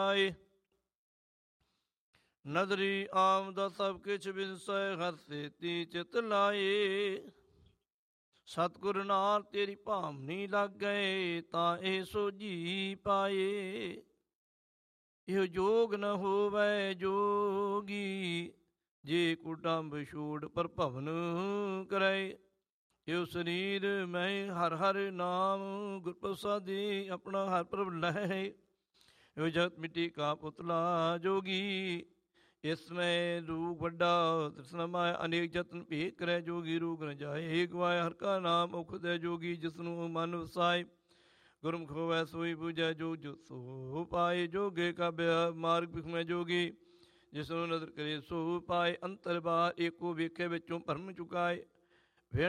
ਆਏ। ਨਦਰੀ ਆਮਦਾ ਸਭ ਕਿਛ ਬਿਨਸੈ, ਹਰ ਸੇਤੀ ਚਿਤ ਲਾਏ। ਸਤਿਗੁਰ ਨਾਲ ਤੇਰੀ ਭਾਵਨੀ ਲੱਗ ਗਏ, ਤਾਂ ਇਹ ਸੋਝੀ ਪਾਏ। ਇਹੋ ਜੋਗ ਨ ਹੋਵੈ ਜੋਗੀ, ਜੇ ਕੁਟੰਬ ਛੋੜ ਪਰ ਭਵਨ ਕਰੈ। ਇਹੋ ਸਰੀਰ ਮੈਂ ਹਰ ਹਰ ਨਾਮ, ਗੁਰ ਪ੍ਰਸਾਦੀ ਆਪਣਾ ਹਰ ਪ੍ਰਭ ਲਹੈ। ਇਹੋ ਜਗਤ ਮਿੱਟੀ ਕਾ ਪੁਤਲਾ ਜੋਗੀ, ਇਸ ਮੈਂ ਰੂਪ ਵੱਡਾ ਤ੍ਰਿਸ਼ਨਾ ਮਾਇਆ। ਅਨੇਕ ਜਤਨ ਭੇਖ ਕਰੈ ਜੋਗੀ, ਰੂਪ ਨ ਜਾਏ ਗਵਾਏ। ਹਰ ਕਾ ਨਾਮ ਔਖਦ ਹੈ ਜੋਗੀ, ਜਿਸਨੂੰ ਮਨ ਵਸਾਏ। ਗੁਰਮੁਖ ਹੋਵੈ ਸੋਈ ਬੂਝੈ, ਜੋ ਜੋ ਸੋ ਪਾਏ। ਜੋਗੇ ਕਾ ਮਾਰਗ ਬਿਖਮੈ ਜੋਗੀ, ਜਿਸਨੂੰ ਨਦਰ ਕਰੇ ਸੋ ਪਾਏ। ਅੰਤਰ ਬਾਹਰ ਏਕੋ ਵੇਖੇ, ਵਿੱਚੋਂ ਭਰਮ ਚੁਕਾਏ।